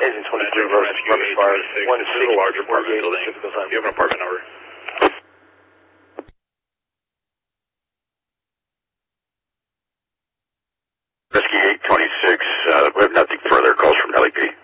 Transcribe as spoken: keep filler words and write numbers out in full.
Agent twenty-three, Rescue Fire, one This is a large apartment building. Pacific Time. Do you have an apartment number? Rescue eight twenty-six, uh, we have nothing further. Calls from L E P.